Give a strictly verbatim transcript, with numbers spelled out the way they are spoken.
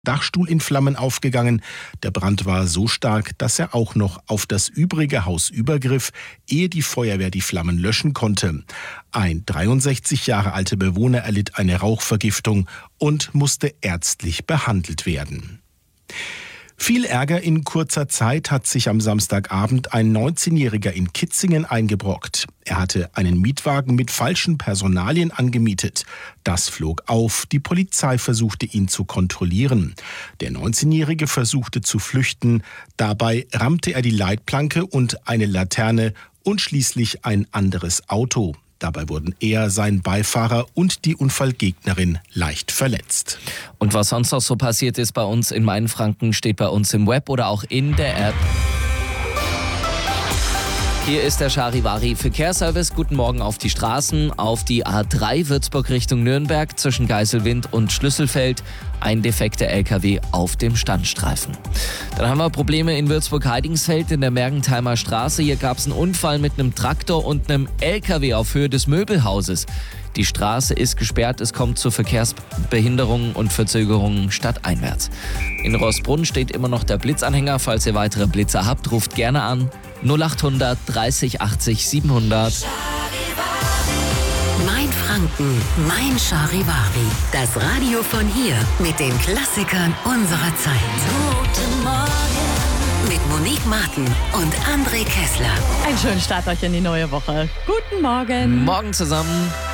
Dachstuhl in Flammen aufgegangen. Der Brand war so stark, dass er auch noch auf das übrige Haus übergriff, ehe die Feuerwehr die Flammen löschen konnte. Ein dreiundsechzig Jahre alter Bewohner erlitt eine Rauchvergiftung und musste ärztlich behandelt werden. Viel Ärger in kurzer Zeit hat sich am Samstagabend ein neunzehnjähriger in Kitzingen eingebrockt. Er hatte einen Mietwagen mit falschen Personalien angemietet. Das flog auf. Die Polizei versuchte, ihn zu kontrollieren. Der neunzehnjährige versuchte zu flüchten. Dabei rammte er die Leitplanke und eine Laterne und schließlich ein anderes Auto. Dabei wurden er, sein Beifahrer und die Unfallgegnerin leicht verletzt. Und was sonst noch so passiert ist bei uns in Mainfranken, steht bei uns im Web oder auch in der App. Hier ist der Charivari Verkehrsservice. Guten Morgen auf die Straßen. Auf die A drei Würzburg Richtung Nürnberg zwischen Geiselwind und Schlüsselfeld. Ein defekter L K W auf dem Standstreifen. Dann haben wir Probleme in Würzburg-Heidingsfeld in der Mergentheimer Straße. Hier gab es einen Unfall mit einem Traktor und einem L K W auf Höhe des Möbelhauses. Die Straße ist gesperrt, es kommt zu Verkehrsbehinderungen und Verzögerungen stadteinwärts. In Roßbrunn steht immer noch der Blitzanhänger. Falls ihr weitere Blitzer habt, ruft gerne an null achthundert dreißig achtzig siebenhundert. Mainfranken, mein Charivari. Das Radio von hier mit den Klassikern unserer Zeit. Guten Morgen. Mit Monique Martin und André Kessler. Einen schönen Start euch in die neue Woche. Guten Morgen. Morgen zusammen.